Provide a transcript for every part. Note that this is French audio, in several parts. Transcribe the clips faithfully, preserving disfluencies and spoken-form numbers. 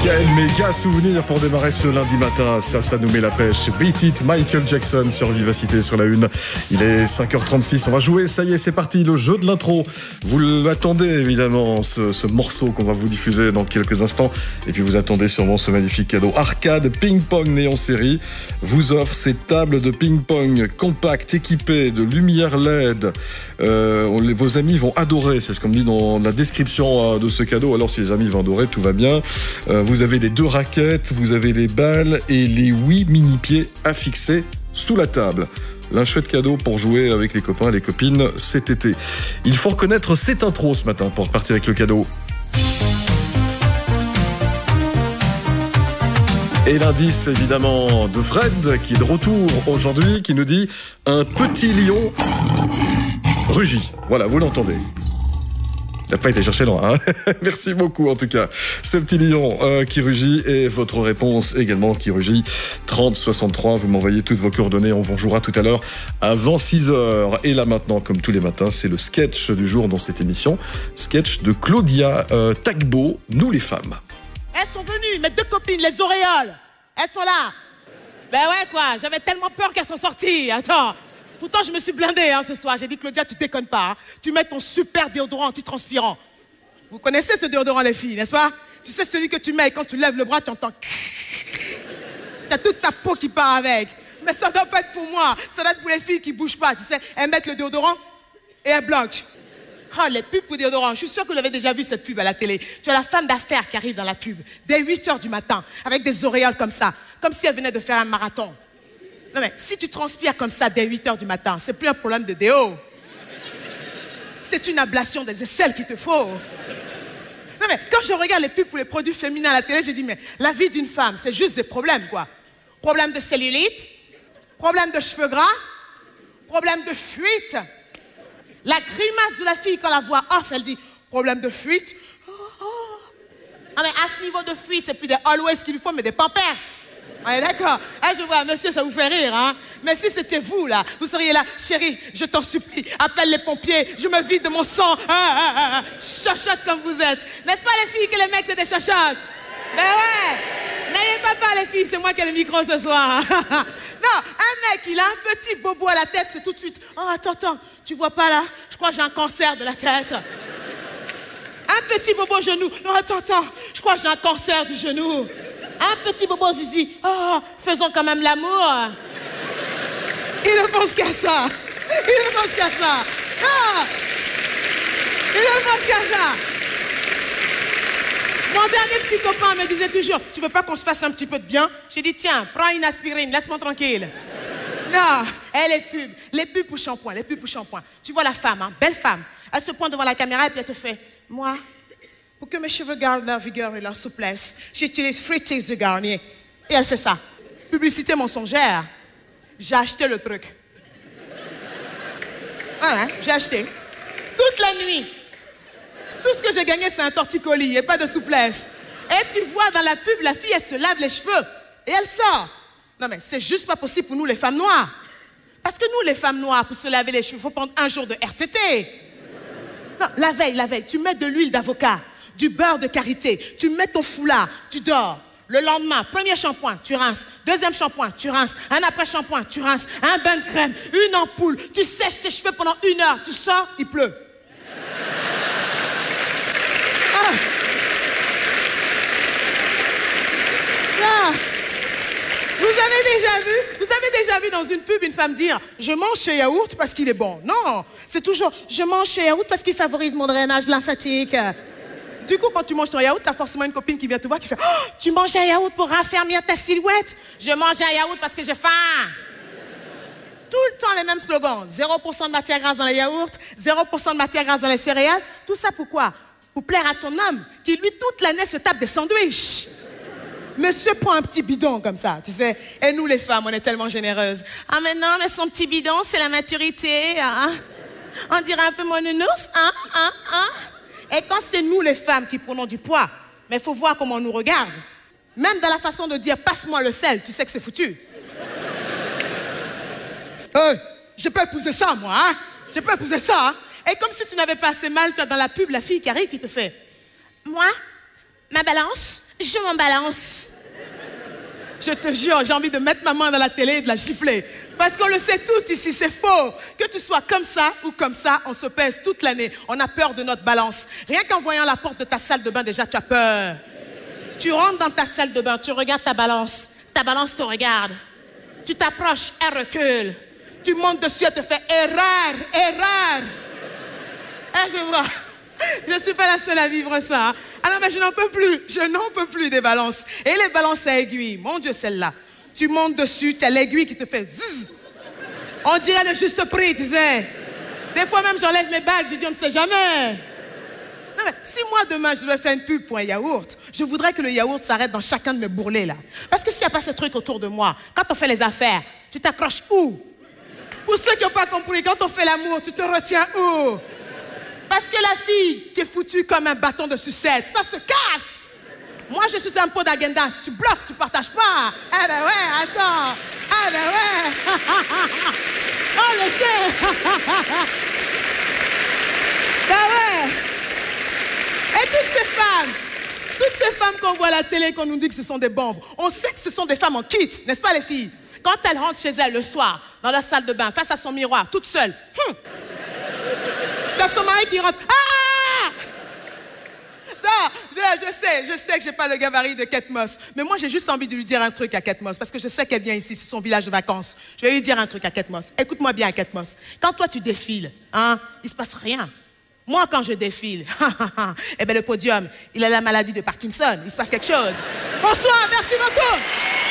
Quel méga souvenir pour démarrer ce lundi matin. Ça, ça nous met la pêche. Beat It, Michael Jackson sur Vivacité sur la une. Il est cinq heures trente-six. On va jouer. Ça y est, c'est parti. Le jeu de l'intro. Vous l'attendez évidemment, ce, ce morceau qu'on va vous diffuser dans quelques instants. Et puis vous attendez sûrement ce magnifique cadeau. Arcade Ping-Pong Néon Série vous offre cette table de ping-pong compacte équipée de lumière L E D. Euh, on, les, vos amis vont adorer. C'est ce qu'on me dit dans la description euh, de ce cadeau. Alors si les amis vont adorer, tout va bien. Euh, vous avez les deux raquettes, vous avez les balles et les huit mini-pieds affixés sous la table. Un chouette cadeau pour jouer avec les copains et les copines cet été. Il faut reconnaître cette intro ce matin pour repartir avec le cadeau. Et l'indice évidemment de Fred qui est de retour aujourd'hui, qui nous dit un petit lion rugit. Voilà, vous l'entendez. Il n'a pas été cherché loin, hein. Merci beaucoup en tout cas. Ce petit lion euh, qui rugit et votre réponse également qui rugit. trente soixante-trois, vous m'envoyez toutes vos coordonnées, on vous jouera tout à l'heure avant six heures. Et là maintenant, comme tous les matins, c'est le sketch du jour dans cette émission. Sketch de Claudia euh, Tagbo, Nous les femmes. Elles sont venues, mes deux copines, les auréoles. Elles sont là. Ben ouais quoi, j'avais tellement peur qu'elles sont sorties. Attends. Pourtant, je me suis blindée hein, ce soir. J'ai dit, Claudia, tu déconnes pas. Hein. Tu mets ton super déodorant antitranspirant. Vous connaissez ce déodorant, les filles, n'est-ce pas? Tu sais, celui que tu mets et quand tu lèves le bras, tu entends... T'as toute ta peau qui part avec. Mais ça doit pas être pour moi. Ça doit être pour les filles qui bougent pas. Tu sais, elles mettent le déodorant et elles bloquent. Ah, les pubs pour déodorant. Je suis sûre que vous avez déjà vu cette pub à la télé. Tu as la femme d'affaires qui arrive dans la pub, dès huit heures du matin, avec des auréoles comme ça, comme si elle venait de faire un marathon. Non mais, si tu transpires comme ça dès huit heures du matin, c'est plus un problème de déo. C'est une ablation des aisselles qu'il te faut. Non mais, quand je regarde les pubs pour les produits féminins à la télé, j'ai dit, mais la vie d'une femme, c'est juste des problèmes, quoi. Problème de cellulite, problème de cheveux gras, problème de fuite. La grimace de la fille quand la voix off, elle dit, problème de fuite. Oh, oh. Ah mais, à ce niveau de fuite, c'est plus des always qu'il lui faut, mais des pampers. On est d'accord? Ah, je vois, monsieur, ça vous fait rire, hein? Mais si c'était vous, là, vous seriez là, chérie, je t'en supplie, appelle les pompiers, je me vide de mon sang, ah, ah, ah, chachotte comme vous êtes. N'est-ce pas, les filles, que les mecs, c'est des chachottes? Ben ouais! N'ayez pas peur, les filles, c'est moi qui ai le micro ce soir. Non, un mec, il a un petit bobo à la tête, c'est tout de suite, oh, attends, attends, tu vois pas là? Je crois que j'ai un cancer de la tête. Un petit bobo au genou, non, attends, attends, je crois que j'ai un cancer du genou. Un petit bobo zizi, oh, faisons quand même l'amour. Il ne pense qu'à ça. Il ne pense qu'à ça. Ah, il ne pense qu'à ça. Mon dernier petit copain me disait toujours, tu veux pas qu'on se fasse un petit peu de bien? J'ai dit, tiens, prends une aspirine, laisse-moi tranquille. Non, elle est pub. Les pubs pour shampoing, les pubs pour shampoing. Tu vois la femme, hein, belle femme. Elle se pointe devant la caméra et puis elle te fait, moi, pour que mes cheveux gardent leur vigueur et leur souplesse, j'utilise Fructis de Garnier. Et elle fait ça. Publicité mensongère. J'ai acheté le truc. Ah, hein, j'ai acheté. Toute la nuit. Tout ce que j'ai gagné, c'est un torticolis et pas de souplesse. Et tu vois dans la pub, la fille, elle se lave les cheveux. Et elle sort. Non mais c'est juste pas possible pour nous, les femmes noires. Parce que nous, les femmes noires, pour se laver les cheveux, il faut prendre un jour de R T T. Non, la veille, la veille, tu mets de l'huile d'avocat. Du beurre de karité, tu mets ton foulard, tu dors. Le lendemain, premier shampoing, tu rinces. Deuxième shampoing, tu rinces. Un après-shampoing, tu rinces. Un bain de crème, une ampoule. Tu sèches tes cheveux pendant une heure. Tu sors, il pleut. Ah. Ah. Vous avez déjà vu, vous avez déjà vu dans une pub une femme dire « Je mange ce yaourt parce qu'il est bon ». Non, c'est toujours « Je mange ce yaourt parce qu'il favorise mon drainage lymphatique ». Du coup, quand tu manges ton yaourt, t'as forcément une copine qui vient te voir qui fait oh, « Tu manges un yaourt pour raffermir ta silhouette ?»« Je mange un yaourt parce que j'ai faim !» Tout le temps les mêmes slogans. zéro pour cent de matière grasse dans les yaourts, zéro pour cent de matière grasse dans les céréales. Tout ça pourquoi? Pour plaire à ton homme qui, lui, toute l'année se tape des sandwichs. Monsieur prend un petit bidon comme ça, tu sais. Et nous, les femmes, on est tellement généreuses. Ah, mais non, mais son petit bidon, c'est la maturité. Hein? On dirait un peu mon nounours. Hein? Hein? Hein? Et quand c'est nous, les femmes, qui prenons du poids, mais il faut voir comment on nous regarde. Même dans la façon de dire « passe-moi le sel », tu sais que c'est foutu. Hey, j'ai pas épousé ça, moi, hein? J'ai pas épousé ça, hein? Et comme si tu n'avais pas assez mal, tu as dans la pub la fille qui arrive qui te fait « Moi, ma balance, je m'en balance. Je te jure, j'ai envie de mettre ma main dans la télé et de la gifler. Parce qu'on le sait tout ici, c'est faux. Que tu sois comme ça ou comme ça, on se pèse toute l'année. On a peur de notre balance. Rien qu'en voyant la porte de ta salle de bain, déjà, tu as peur. Tu rentres dans ta salle de bain, tu regardes ta balance. Ta balance te regarde. Tu t'approches, elle recule. Tu montes dessus, elle te fait erreur, erreur. Et je vois, je ne suis pas la seule à vivre ça. Ah non, mais je n'en peux plus. Je n'en peux plus des balances. Et les balances à aiguille, mon Dieu, celle-là. Tu montes dessus, tu as l'aiguille qui te fait zzz. On dirait le juste prix, tu sais. Des fois même, j'enlève mes bagues, je dis, on ne sait jamais. Non, mais si moi, demain, je devais faire une pub pour un yaourt, je voudrais que le yaourt s'arrête dans chacun de mes bourrelets, là. Parce que s'il n'y a pas ce truc autour de moi, quand on fait les affaires, tu t'accroches où? Pour ceux qui n'ont pas compris, quand on fait l'amour, tu te retiens où? Parce que la fille qui est foutue comme un bâton de sucette, ça se casse. Moi, je suis un pot d'agendas. Tu bloques, tu partages pas. Ah ben ouais, attends. Ah ben ouais. On le sait. Ben ouais. Et toutes ces femmes, toutes ces femmes qu'on voit à la télé, qu'on nous dit que ce sont des bombes, on sait que ce sont des femmes en kit, n'est-ce pas les filles? Quand elles rentrent chez elles le soir, dans la salle de bain, face à son miroir, toute seule, hum. Tu as son mari qui rentre. Ah! Non, je sais, je sais que j'ai pas le gabarit de Kate Moss. Mais moi, j'ai juste envie de lui dire un truc à Kate Moss. Parce que je sais qu'elle vient ici, c'est son village de vacances. Je vais lui dire un truc à Kate Moss. Écoute-moi bien, Kate Moss. Quand toi, tu défiles, hein, il se passe rien. Moi, quand je défile, eh ben, le podium, il a la maladie de Parkinson. Il se passe quelque chose. Bonsoir, merci beaucoup.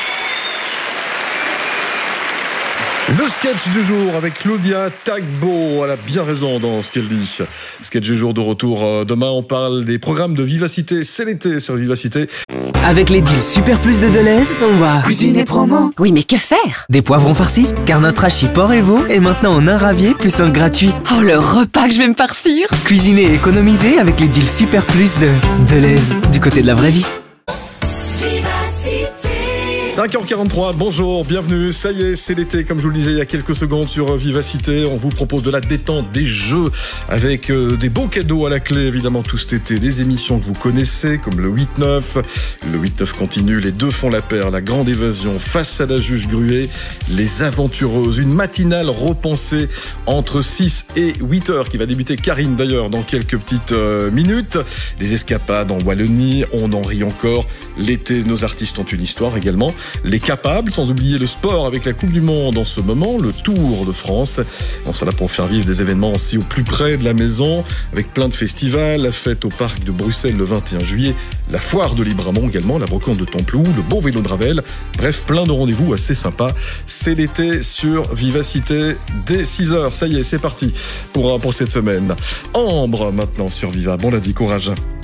Le sketch du jour avec Claudia Tagbo, elle a bien raison dans ce qu'elle dit. Sketch du jour de retour demain, on parle des programmes de Vivacité, c'est l'été sur Vivacité. Avec les deals Super Plus de Deleuze, on va cuisiner promo. Oui, mais que faire? Des poivrons farcis, car notre hachis porc et veau est maintenant en un ravier plus un gratuit. Oh, le repas que je vais me farcir! Cuisiner et économiser avec les deals Super Plus de Deleuze, du côté de la vraie vie. cinq heures quarante-trois, bonjour, bienvenue, ça y est, c'est l'été, comme je vous le disais il y a quelques secondes sur Vivacité, on vous propose de la détente, des jeux, avec euh, des beaux cadeaux à la clé, évidemment tout cet été, des émissions que vous connaissez, comme le huit neuf, le huit neuf continue, les deux font la paire, la grande évasion, face à la juge Gruet, les aventureuses, une matinale repensée entre six et huit heures, qui va débuter Karine d'ailleurs dans quelques petites euh, minutes, des escapades en Wallonie, on en rit encore, l'été, nos artistes ont une histoire également, les capables, sans oublier le sport avec la Coupe du Monde en ce moment, le Tour de France. On sera là pour faire vivre des événements aussi au plus près de la maison, avec plein de festivals, la fête au parc de Bruxelles le vingt et un juillet, la foire de Libramont également, la brocante de Templou, le beau vélo de Ravel, bref, plein de rendez-vous assez sympas. C'est l'été sur Vivacité dès six heures. Ça y est, c'est parti pour, pour cette semaine. Ambre maintenant sur Viva. Bon lundi, courage.